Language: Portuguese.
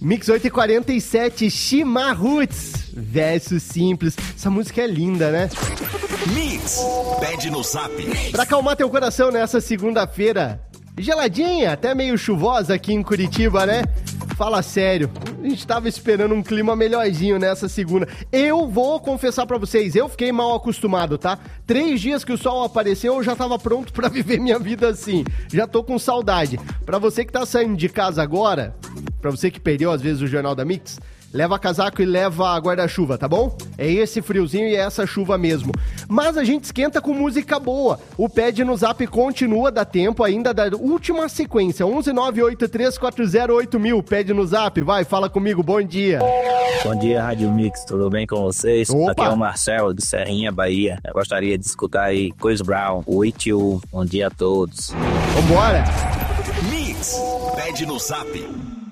Mix 8h47, Shima Roots, verso simples. Essa música é linda, né? Mix, pede no zap. Pra acalmar teu coração nessa segunda-feira, geladinha, até meio chuvosa aqui em Curitiba, né? Fala sério, a gente tava esperando um clima melhorzinho nessa segunda. Eu vou confessar pra vocês, eu fiquei mal acostumado, tá? 3 dias que o sol apareceu, eu já tava pronto pra viver minha vida assim. Já tô com saudade. Pra você que tá saindo de casa agora, pra você que perdeu às vezes o Jornal da Mix, leva casaco e leva guarda-chuva, tá bom? É esse friozinho e é essa chuva mesmo. Mas a gente esquenta com música boa. O Pede no Zap continua, dá tempo ainda da última sequência. 11983408000. Pede no Zap, vai, fala comigo, bom dia. Bom dia, Rádio Mix, tudo bem com vocês? Opa. Aqui é o Marcelo, de Serrinha, Bahia. Eu gostaria de escutar aí Chris Brown, With You. Bom dia a todos. Vambora. Mix, pede no zap.